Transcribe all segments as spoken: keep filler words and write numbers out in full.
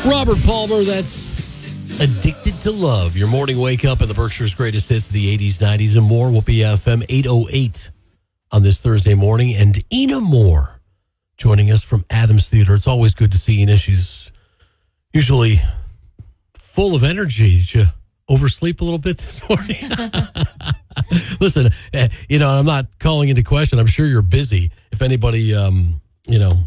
Robert Palmer, that's Addicted to Love. Your morning wake up in the Berkshire's greatest hits of the eighties, nineties, and more. Whoopee F M eight oh eight on this Thursday morning. And Ina Moore joining us from Adams Theater. It's always good to see Ina. She's usually full of energy. Did you oversleep a little bit this morning? Listen, you know, I'm not calling into question. I'm sure you're busy. If anybody, um, you know,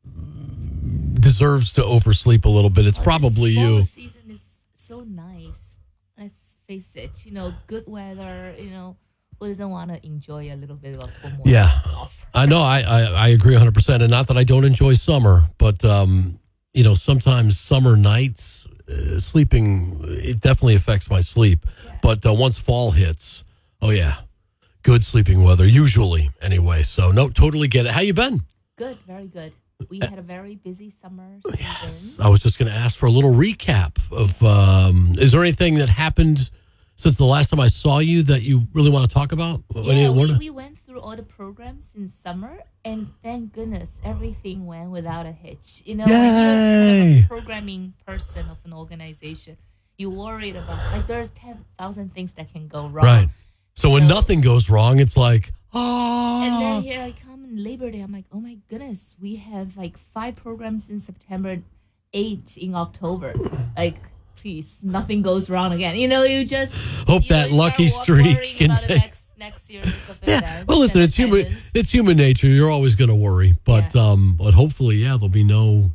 deserves to oversleep a little bit, it's oh, probably this fall you. Season is so nice. Let's face it. You know, good weather. You know, who doesn't want to enjoy a little bit of a more Yeah, off? I know. I, I I agree one hundred percent. And not that I don't enjoy summer, but um, you know, sometimes summer nights uh, sleeping it definitely affects my sleep. Yeah. But uh, once fall hits, oh yeah, good sleeping weather usually. Anyway, so no, totally get it. How you been? Good, very good. We had a very busy summer season. Yes. I was just going to ask for a little recap of, um, is there anything that happened since the last time I saw you that you really want to talk about? Yeah, we, we went through all the programs in summer, and thank goodness everything went without a hitch. You know, when you're kind of a programming person of an organization, you're worried about, like, there's ten thousand things that can go wrong. Right. So, so when nothing goes wrong, it's like, oh. And then here I come in Labor Day. I'm like, oh my goodness, we have like five programs in September, eight in October. Like, please, nothing goes wrong again. You know, you just hope you that know, lucky streak can take. Next, next series of yeah. events. Well, listen, it's human. Attendance. It's human nature. You're always going to worry, but Yeah. um, but hopefully, yeah, there'll be no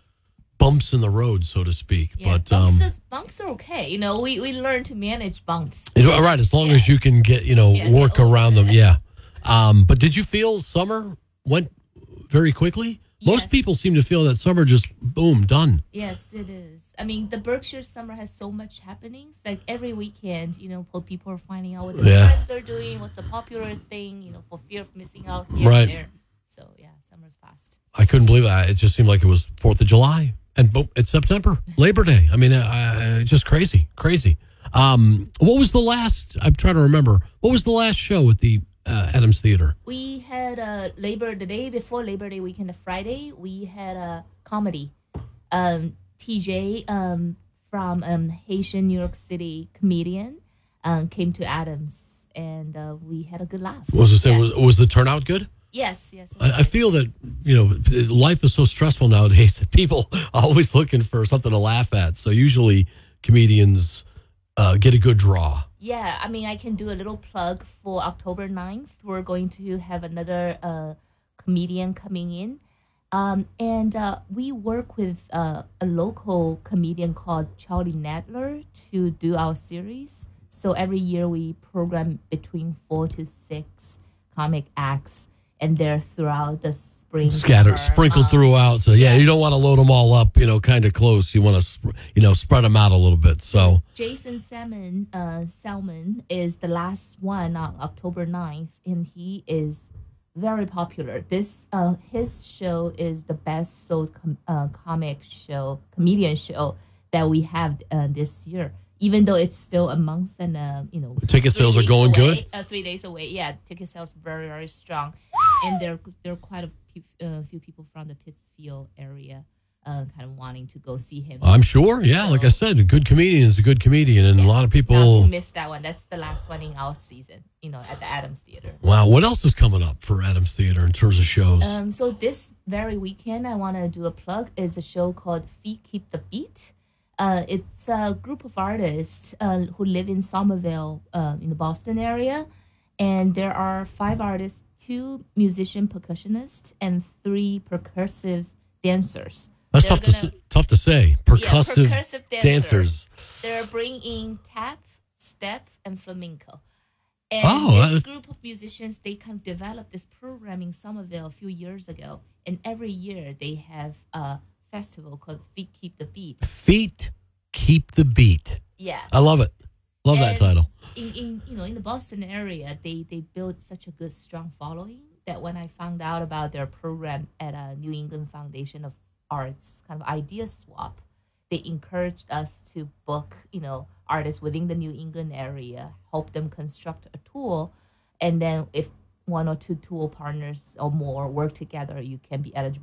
bumps in the road, so to speak. Yeah, but bumps, um, is, bumps are okay. You know, we we learn to manage bumps. it- all right, as long Yeah. as you can get you know Yeah, work get over around them. it. Yeah. Um, but did you feel summer went very quickly? Most Yes. people seem to feel that summer just boom done. Yes, it is. I mean, the Berkshire summer has so much happenings. Like every weekend, you know, people are finding out what their Yeah. friends are doing, what's a popular thing, you know, for fear of missing out here Right. and there. So yeah, summer's fast. I couldn't believe that. It just seemed like it was Fourth of July, and boom, it's September, Labor Day. I mean, uh, uh, just crazy, crazy. Um, what was the last? I'm trying to remember. What was the last show at the uh, Adams Theater? We had a Labor the day before Labor Day weekend, a Friday. We had a comedy. Um, T J um, from um, Haitian New York City comedian um, came to Adams, and uh, we had a good laugh. Was it Yeah. was was the turnout good? Yes, yes. it I, I was. feel that you know life is so stressful nowadays that people are always looking for something to laugh at. So usually comedians uh, get a good draw. Yeah, I mean, I can do a little plug for October ninth. We're going to have another uh, comedian coming in. Um, and uh, we work with uh, a local comedian called Charlie Nadler to do our series. So every year we program between four to six comic acts, and they're throughout the spring. Scattered, summer sprinkled months. throughout. So yeah, you don't want to load them all up, you know, kind of close. You want to, sp- you know, spread them out a little bit. So Jason Salmon, uh, Salmon is the last one on October ninth, and he is very popular. This uh, his show is the best sold com- uh, comic show, comedian show that we have uh, this year. Even though it's still a month and uh, you know, ticket three sales are weeks going away, good? Uh, three days away, yeah. Ticket sales very very strong, and there there are quite a few, uh, few people from the Pittsfield area, uh, kind of wanting to go see him. I'm sure, yeah, like I said, a good comedian is a good comedian, and a lot of Not to people. miss that one. That's the last one in our season, you know, at the Adams Theater. Wow, what else is coming up for Adams Theater in terms of shows? Um, so this very weekend, I want to do a plug. Is a show called Feet Keep the Beat. Uh, it's a group of artists uh, who live in Somerville, uh, in the Boston area, and there are five artists, two musician percussionists, and three percussive dancers. That's They're tough to gonna- s- tough to say. Percussive, yeah, percussive dancers. dancers. They're bringing tap, step, and flamenco. And Oh, this that- group of musicians, they kind of developed this program in Somerville a few years ago. And every year they have a festival called Feet Keep the Beat. Feet keep the beat. Yeah. I love it. Love that And title. In, in you know in the Boston area, they they built such a good strong following that when I found out about their program at a New England Foundation of Arts kind of idea swap, they encouraged us to book you know artists within the New England area, help them construct a tool, and then if one or two tool partners or more work together, you can be eligible